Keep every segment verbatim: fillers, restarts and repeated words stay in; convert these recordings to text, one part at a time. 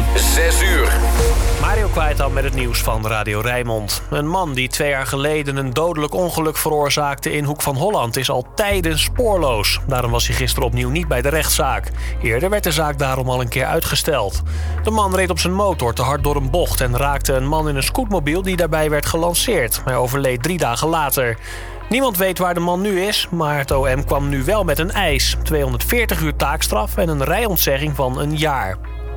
zes uur. Mario Kwijtam met het nieuws van Radio Rijnmond. Een man die twee jaar geleden een dodelijk ongeluk veroorzaakte in Hoek van Holland is al tijden spoorloos. Daarom was hij gisteren opnieuw niet bij de rechtszaak. Eerder werd de zaak daarom al een keer uitgesteld. De man reed op zijn motor te hard door een bocht en raakte een man in een scootmobiel die daarbij werd gelanceerd. Hij overleed drie dagen later. Niemand weet waar de man nu is, maar het O M kwam nu wel met een eis. tweehonderdveertig uur taakstraf en een rijontzegging van een jaar.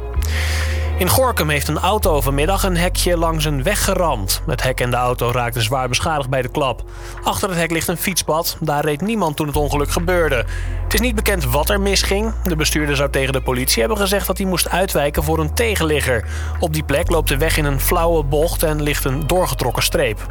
In Gorinchem heeft een auto vanmiddag een hekje langs een weg geramd. Het hek en de auto raakten zwaar beschadigd bij de klap. Achter het hek ligt een fietspad. Daar reed niemand toen het ongeluk gebeurde. Het is niet bekend wat er misging. De bestuurder zou tegen de politie hebben gezegd dat hij moest uitwijken voor een tegenligger. Op die plek loopt de weg in een flauwe bocht en ligt een doorgetrokken streep.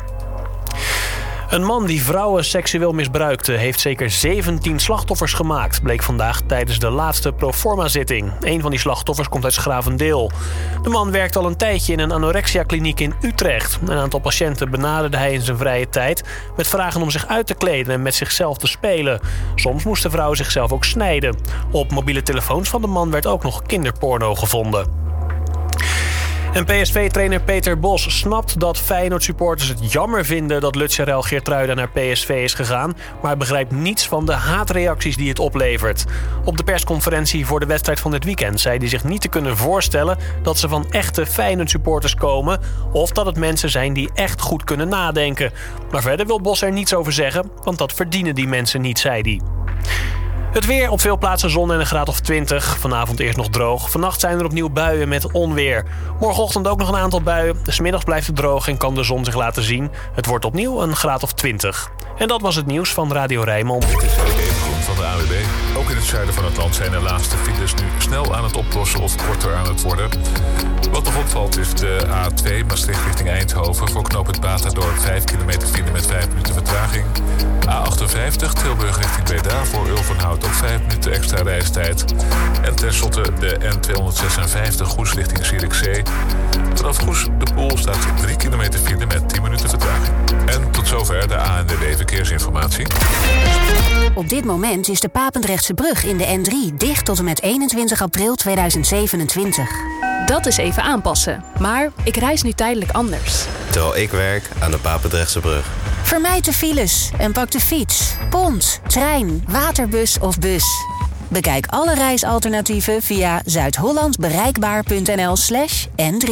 Een man die vrouwen seksueel misbruikte heeft zeker zeventien slachtoffers gemaakt, bleek vandaag tijdens de laatste proforma-zitting. Een van die slachtoffers komt uit 's Gravendeel. De man werkt al een tijdje in een anorexia-kliniek in Utrecht. Een aantal patiënten benaderde hij in zijn vrije tijd met vragen om zich uit te kleden en met zichzelf te spelen. Soms moesten vrouwen zichzelf ook snijden. Op mobiele telefoons van de man werd ook nog kinderporno gevonden. En P S V-trainer Peter Bos snapt dat Feyenoord-supporters het jammer vinden dat Lutgerel Geertruida naar P S V is gegaan, maar hij begrijpt niets van de haatreacties die het oplevert. Op de persconferentie voor de wedstrijd van dit weekend zei hij zich niet te kunnen voorstellen dat ze van echte Feyenoord-supporters komen of dat het mensen zijn die echt goed kunnen nadenken. Maar verder wil Bos er niets over zeggen, want dat verdienen die mensen niet, zei hij. Het weer, op veel plaatsen zon en een graad of twintig. Vanavond eerst nog droog. Vannacht zijn er opnieuw buien met onweer. Morgenochtend ook nog een aantal buien. 's Middags blijft het droog en kan de zon zich laten zien. Het wordt opnieuw een graad of twintig. En dat was het nieuws van Radio Rijnmond. Dit is even Groen van de A W B. Ook in het zuiden van het land zijn de laatste files nu snel aan het oplossen of korter aan het worden. Wat nog opvalt is de A twee Maastricht richting Eindhoven. Voor knooppunt Baterdorp vijf kilometer file met vijf minuten vertraging. A achtenvijftig Tilburg richting Breda voor Ulvenhout ook vijf minuten extra reistijd. En tenslotte de N tweehonderdzesenvijftig Goes richting Zierikzee. Vanaf Goes de Poel staat drie kilometer file met tien minuten vertraging. En tot zover de A N W B Verkeersinformatie. Op dit moment is de Papendrechtse brug in de N drie dicht tot en met eenentwintig april tweeduizend zevenentwintig. Dat is even aanpassen. Maar ik reis nu tijdelijk anders. Terwijl ik werk aan de Papendrechtse brug. Vermijd de files en pak de fiets, pont, trein, waterbus of bus. Bekijk alle reisalternatieven via zuidhollandbereikbaar.nl slash N3.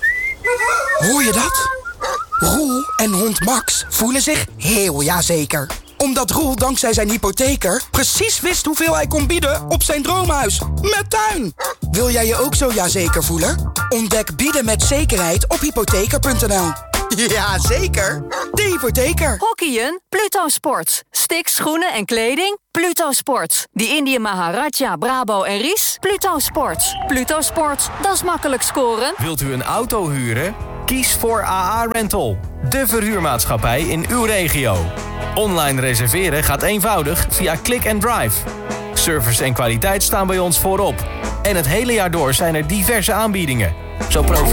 Hoor je dat? Roel en hond Max voelen zich heel jazeker. Omdat Roel dankzij zijn hypotheker precies wist hoeveel hij kon bieden op zijn droomhuis. Met tuin! Wil jij je ook zo jazeker voelen? Ontdek bieden met zekerheid op hypotheker punt n l. Ja, zeker. De hypotheker. Hockeyen? Pluto Sports. Sticks, schoenen en kleding? Pluto Sports. Die Indië Maharaja, Brabo en Ries? Pluto Sports. Pluto Sports, dat is makkelijk scoren. Wilt u een auto huren? Kies voor A A Rental. De verhuurmaatschappij in uw regio. Online reserveren gaat eenvoudig via Click and Drive. Service en kwaliteit staan bij ons voorop. En het hele jaar door zijn er diverse aanbiedingen. Zo proef